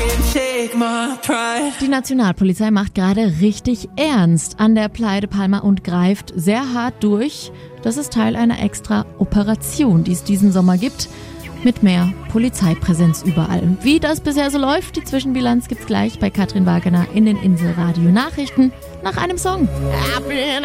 Die Nationalpolizei macht gerade richtig ernst an der Playa de Palma und greift sehr hart durch. Das ist Teil einer extra Operation, die es diesen Sommer gibt, mit mehr Polizeipräsenz überall. Wie das bisher so läuft, die Zwischenbilanz gibt's gleich bei Katrin Wagener in den Inselradio Nachrichten nach einem Song.